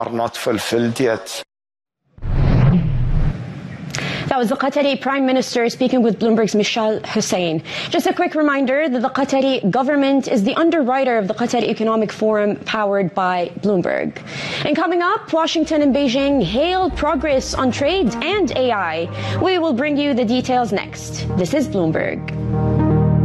are not fulfilled yet. That was the Qatari Prime Minister speaking with Bloomberg's Michal Hussein. Just a quick reminder that the Qatari government is the underwriter of the Qatari Economic Forum powered by Bloomberg. And coming up, Washington and Beijing hailed progress on trade and AI. We will bring you the details next. This is Bloomberg.